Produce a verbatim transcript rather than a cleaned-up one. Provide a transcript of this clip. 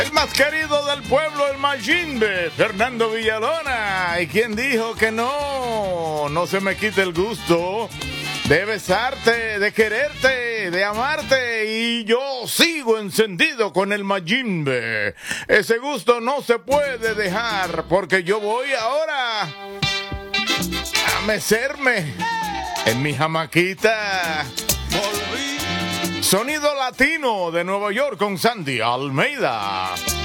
El más querido del pueblo, el Mayimbe, Fernando Villalona. ¿Y quién dijo que no? No se me quite el gusto de besarte, de quererte, de amarte. Y yo sigo encendido con el Mayimbe. Ese gusto no se puede dejar, porque yo voy ahora a mecerme en mi jamaquita. Sonido latino de Nueva York con Sandy Almeida.